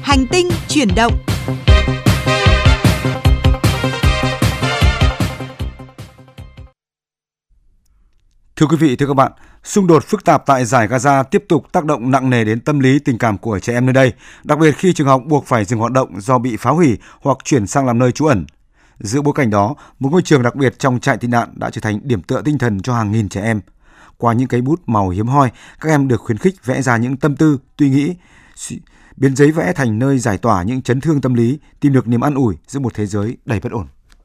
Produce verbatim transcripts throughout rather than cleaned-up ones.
Hành tinh chuyển động. Thưa quý vị, thưa các bạn, xung đột phức tạp tại Dải Gaza tiếp tục tác động nặng nề đến tâm lý tình cảm của trẻ em nơi đây, đặc biệt khi trường học buộc phải dừng hoạt động do bị phá hủy hoặc chuyển sang làm nơi trú ẩn. Giữa bối cảnh đó, một ngôi trường đặc biệt trong trại tị nạn đã trở thành điểm tựa tinh thần cho hàng nghìn trẻ em. Qua những cây bút màu hiếm hoi, các em được khuyến khích vẽ ra những tâm tư, suy nghĩ, biến giấy vẽ thành nơi giải tỏa những chấn thương tâm lý, tìm được niềm an ủi giữa một thế giới đầy bất ổn.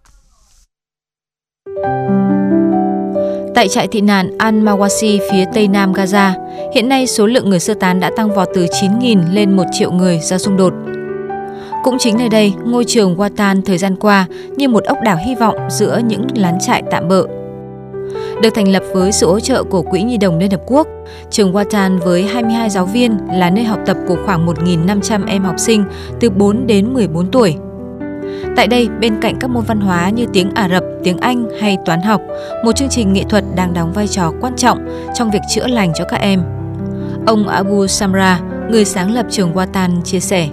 Tại trại tị nạn Al-Mawasi phía tây nam Gaza, hiện nay số lượng người sơ tán đã tăng vọt từ chín nghìn lên một triệu người do xung đột. Cũng chính nơi đây, ngôi trường Watan thời gian qua như một ốc đảo hy vọng giữa những lán trại tạm bợ. Được thành lập với sự hỗ trợ của Quỹ Nhi đồng Liên Hợp Quốc, trường Watan với hai mươi hai giáo viên là nơi học tập của khoảng một nghìn năm trăm em học sinh từ bốn đến mười bốn tuổi. Tại đây, bên cạnh các môn văn hóa như tiếng Ả Rập, tiếng Anh hay toán học, một chương trình nghệ thuật đang đóng vai trò quan trọng trong việc chữa lành cho các em. Ông Abu Samra, người sáng lập trường Watan, chia sẻ.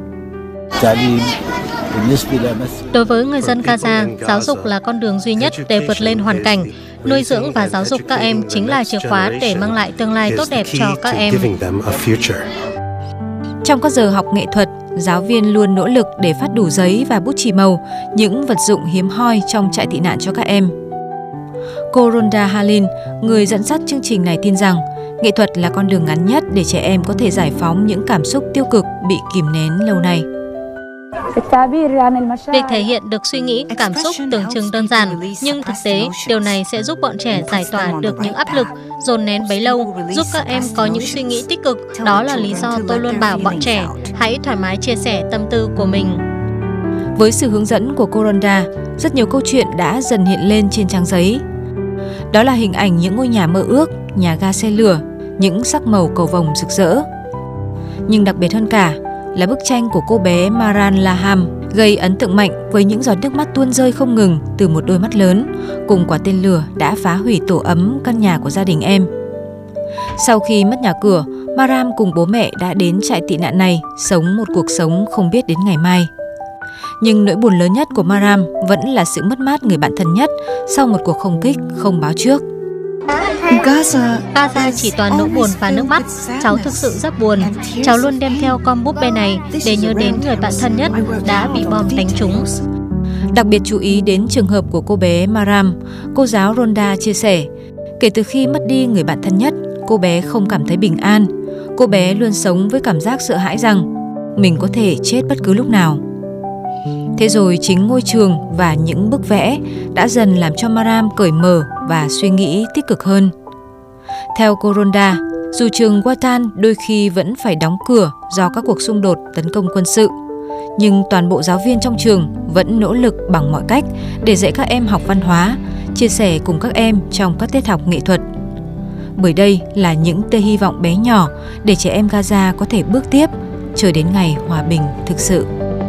Đối với người dân Gaza, giáo dục là con đường duy nhất để vượt lên hoàn cảnh. Nuôi dưỡng và giáo dục các em chính là chìa khóa để mang lại tương lai tốt đẹp cho các em. Trong các giờ học nghệ thuật, giáo viên luôn nỗ lực để phát đủ giấy và bút chì màu, những vật dụng hiếm hoi trong trại tị nạn cho các em. Cô Ronda Halin, người dẫn dắt chương trình này tin rằng, nghệ thuật là con đường ngắn nhất để trẻ em có thể giải phóng những cảm xúc tiêu cực bị kìm nén lâu nay. Để thể hiện được suy nghĩ, cảm xúc tưởng chừng đơn giản, nhưng thực tế, điều này sẽ giúp bọn trẻ giải tỏa được những áp lực, dồn nén bấy lâu, giúp các em có những suy nghĩ tích cực. Đó là lý do tôi luôn bảo bọn trẻ, hãy thoải mái chia sẻ tâm tư của mình. Với sự hướng dẫn của cô Ronda, rất nhiều câu chuyện đã dần hiện lên trên trang giấy. Đó là hình ảnh những ngôi nhà mơ ước, nhà ga xe lửa, những sắc màu cầu vồng rực rỡ. Nhưng đặc biệt hơn cả là bức tranh của cô bé Maran Laham gây ấn tượng mạnh với những giọt nước mắt tuôn rơi không ngừng từ một đôi mắt lớn, cùng quả tên lửa đã phá hủy tổ ấm căn nhà của gia đình em. Sau khi mất nhà cửa, Maram cùng bố mẹ đã đến trại tị nạn này sống một cuộc sống không biết đến ngày mai. Nhưng nỗi buồn lớn nhất của Maram vẫn là sự mất mát người bạn thân nhất sau một cuộc không kích không báo trước. Gaza, Gaza chỉ toàn nỗi buồn và nước mắt. Cháu thực sự rất buồn. Cháu luôn đem theo con búp bê này để nhớ đến người bạn thân nhất đã bị bom đánh trúng. Đặc biệt chú ý đến trường hợp của cô bé Maram, cô giáo Ronda chia sẻ, kể từ khi mất đi người bạn thân nhất, cô bé không cảm thấy bình an. Cô bé luôn sống với cảm giác sợ hãi rằng mình có thể chết bất cứ lúc nào. Thế rồi chính ngôi trường và những bức vẽ đã dần làm cho Maram cởi mở và suy nghĩ tích cực hơn. Theo cô Ronda, dù trường Watan đôi khi vẫn phải đóng cửa do các cuộc xung đột tấn công quân sự, nhưng toàn bộ giáo viên trong trường vẫn nỗ lực bằng mọi cách để dạy các em học văn hóa, chia sẻ cùng các em trong các tiết học nghệ thuật. Bởi đây là những tia hy vọng bé nhỏ để trẻ em Gaza có thể bước tiếp, chờ đến ngày hòa bình thực sự.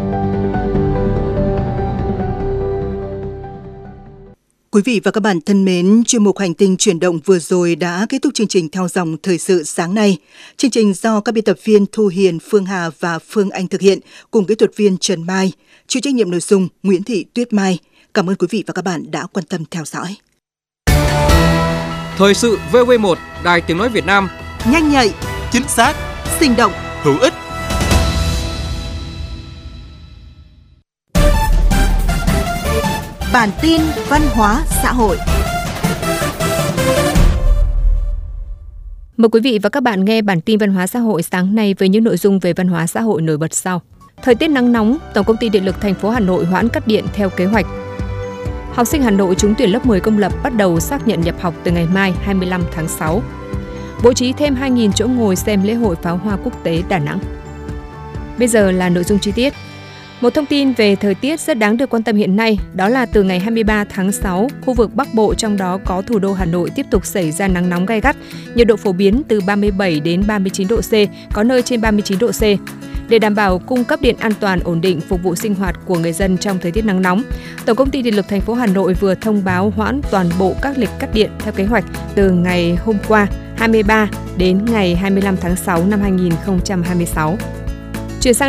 Quý vị và các bạn thân mến, chuyên mục Hành tinh chuyển động vừa rồi đã kết thúc chương trình theo dòng thời sự sáng nay. Chương trình do các biên tập viên Thu Hiền, Phương Hà và Phương Anh thực hiện cùng kỹ thuật viên Trần Mai, chịu trách nhiệm nội dung Nguyễn Thị Tuyết Mai. Cảm ơn quý vị và các bạn đã quan tâm theo dõi. Thời sự vê o vê một, Đài Tiếng nói Việt Nam, nhanh nhạy, chính xác, sinh động, hữu ích. Bản tin văn hóa xã hội. Mời quý vị và các bạn nghe bản tin văn hóa xã hội sáng nay với những nội dung về văn hóa xã hội nổi bật sau. Thời tiết nắng nóng, Tổng công ty Điện lực thành phố Hà Nội hoãn cắt điện theo kế hoạch. Học sinh Hà Nội trúng tuyển lớp mười công lập bắt đầu xác nhận nhập học từ ngày mai hai mươi lăm tháng sáu. Bố trí thêm hai nghìn chỗ ngồi xem lễ hội pháo hoa quốc tế Đà Nẵng. Bây giờ là nội dung chi tiết. Một thông tin về thời tiết rất đáng được quan tâm hiện nay, đó là từ ngày hai mươi ba tháng sáu, khu vực Bắc Bộ trong đó có thủ đô Hà Nội tiếp tục xảy ra nắng nóng gay gắt, nhiệt độ phổ biến từ ba mươi bảy đến ba mươi chín độ C, có nơi trên ba mươi chín độ C. Để đảm bảo cung cấp điện an toàn, ổn định phục vụ sinh hoạt của người dân trong thời tiết nắng nóng, Tổng công ty Điện lực thành phố Hà Nội vừa thông báo hoãn toàn bộ các lịch cắt điện theo kế hoạch từ ngày hôm qua hai mươi ba đến ngày hai mươi lăm tháng sáu năm hai nghìn không trăm hai mươi sáu. Chuyển sang